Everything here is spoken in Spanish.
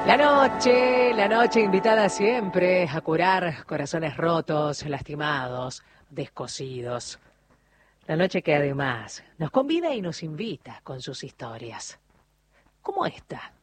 La noche invitada siempre a curar corazones rotos, lastimados, descosidos. La noche que además nos convida y nos invita con sus historias. Como esta,